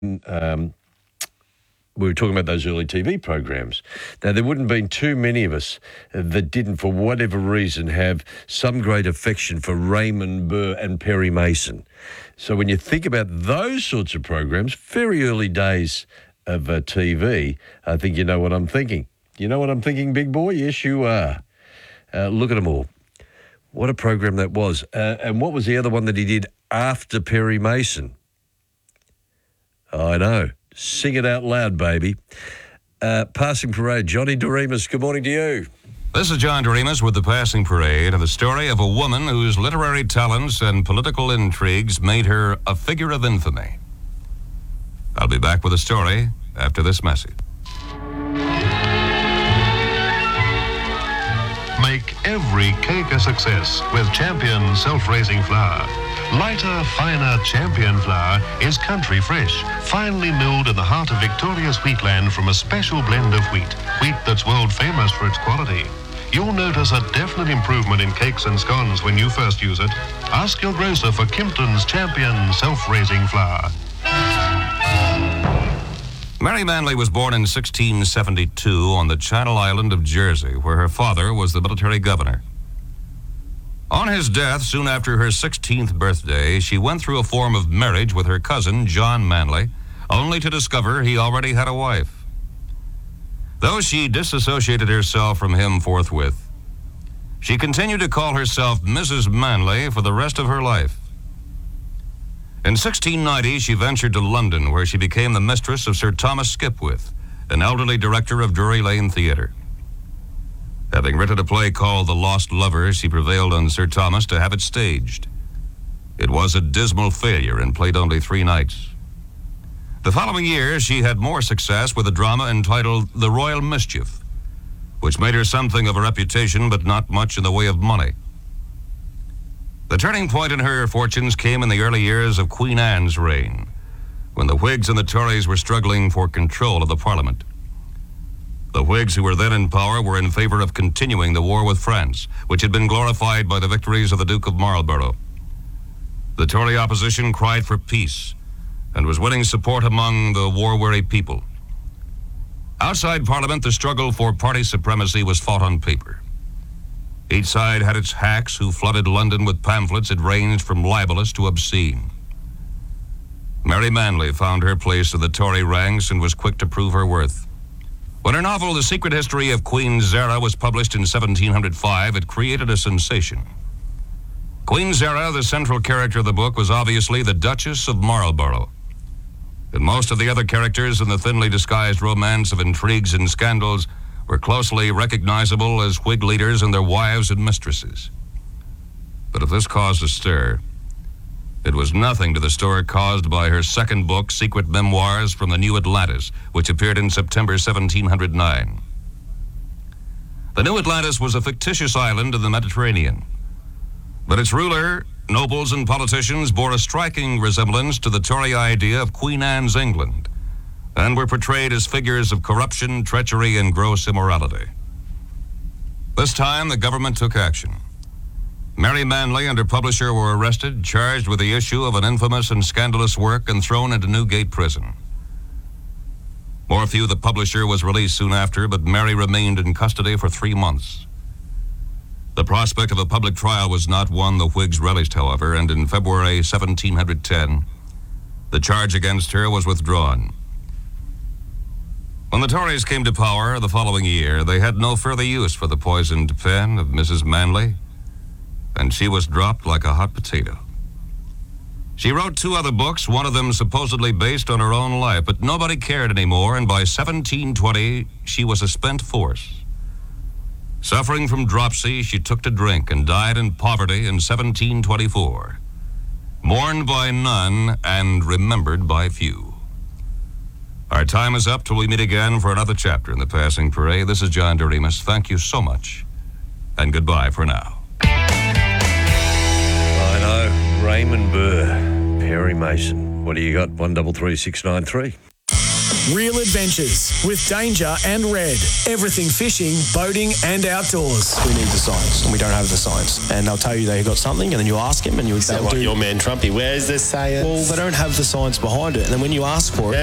we were talking about those early TV programs. Now, there wouldn't have been too many of us that didn't, for whatever reason, have some great affection for Raymond Burr and Perry Mason. So when you think about those sorts of programs, very early days of TV, I think you know what I'm thinking. You know what I'm thinking, big boy? Yes, you are. Look at them all. What a program that was. And what was the other one that he did after Perry Mason? I know. Sing it out loud, baby. Passing Parade. Johnny Doremus, good morning to you. This is John Doremus with the Passing Parade and the story of a woman whose literary talents and political intrigues made her a figure of infamy. I'll be back with a story after this message. Make every cake a success with Champion self-raising flour. Lighter, finer Champion flour is country fresh, finely milled in the heart of Victoria's wheatland from a special blend of wheat that's world famous for its quality. You'll notice a definite improvement in cakes and scones when you first use it. Ask your grocer for Kimpton's Champion self-raising flour. Mary Manley was born in 1672 on the Channel Island of Jersey, where her father was the military governor. On his death, soon after her 16th birthday, she went through a form of marriage with her cousin, John Manley, only to discover he already had a wife. Though she disassociated herself from him forthwith, she continued to call herself Mrs. Manley for the rest of her life. In 1690, she ventured to London, where she became the mistress of Sir Thomas Skipwith, an elderly director of Drury Lane Theatre. Having written a play called The Lost Lover, she prevailed on Sir Thomas to have it staged. It was a dismal failure and played only 3 nights. The following year, she had more success with a drama entitled The Royal Mischief, which made her something of a reputation but not much in the way of money. The turning point in her fortunes came in the early years of Queen Anne's reign, when the Whigs and the Tories were struggling for control of the Parliament. The Whigs, who were then in power, were in favor of continuing the war with France, which had been glorified by the victories of the Duke of Marlborough. The Tory opposition cried for peace and was winning support among the war-weary people. Outside Parliament, the struggle for party supremacy was fought on paper. Each side had its hacks who flooded London with pamphlets that ranged from libelous to obscene. Mary Manley found her place in the Tory ranks and was quick to prove her worth. When her novel, The Secret History of Queen Zara, was published in 1705, it created a sensation. Queen Zara, the central character of the book, was obviously the Duchess of Marlborough. And most of the other characters in the thinly disguised romance of intrigues and scandals were closely recognizable as Whig leaders and their wives and mistresses. But if this caused a stir, it was nothing to the stir caused by her second book, Secret Memoirs from the New Atlantis, which appeared in September 1709. The New Atlantis was a fictitious island in the Mediterranean, but its ruler, nobles, and politicians bore a striking resemblance to the Tory idea of Queen Anne's England, and were portrayed as figures of corruption, treachery, and gross immorality. This time, the government took action. Mary Manley and her publisher were arrested, charged with the issue of an infamous and scandalous work, and thrown into Newgate Prison. Morphew, the publisher, was released soon after, but Mary remained in custody for 3 months. The prospect of a public trial was not one the Whigs relished, however, and in February 1710, the charge against her was withdrawn. When the Tories came to power the following year, they had no further use for the poisoned pen of Mrs. Manley, and she was dropped like a hot potato. She wrote 2 other books, one of them supposedly based on her own life, but nobody cared anymore, and by 1720, she was a spent force. Suffering from dropsy, she took to drink and died in poverty in 1724, mourned by none and remembered by few. Our time is up till we meet again for another chapter in the Passing Parade. This is John Doremus. Thank you so much, and goodbye for now. I know. Raymond Burr, Perry Mason. What do you got? 133693. Real adventures with Danger and Red. Everything fishing, boating and outdoors. We need the science, and we don't have the science. And they'll tell you they got something, and then you ask him, and Is that what your man Trumpy, where is this saying? Well, they don't have the science behind it. And then when you ask for it,